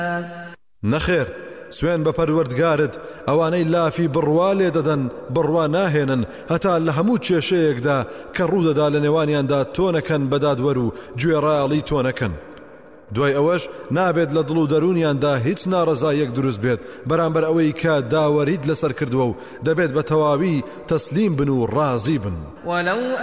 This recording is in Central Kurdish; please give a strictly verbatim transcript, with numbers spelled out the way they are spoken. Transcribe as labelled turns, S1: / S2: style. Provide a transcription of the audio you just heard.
S1: نەخێر سوێن بە پەروەردگارت ئەوانەی لافی بڕوا لێ دەدەن بڕوا ناهێنن هەتا لە هەموو کێشەیەکدا کە ڕوودەدا لە نێوانیاندا تۆنەکەن بەدادوەر و گوێڕایەڵی تۆنەکەن دوای ئەوەش نابێت لە دڵ و دەرونیاندا هیچ ناڕەزایەک دروست بێت بەرامبەر ئەوەی کە داوەریت لەسەر کردووە و دەبێت بە تەواوی تەسلیم بن و ڕازی بن.